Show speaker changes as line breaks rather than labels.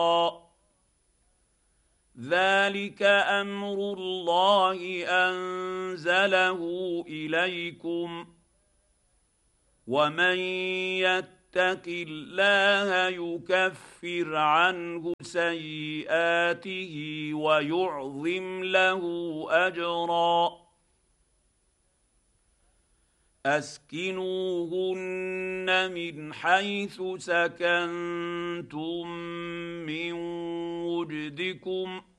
ذلك امر الله انزله اليكم ومن يتق الله يكفر عنه سيئاته ويعظم له اجرا اسكنوهن من حيث سكنتم من وجدكم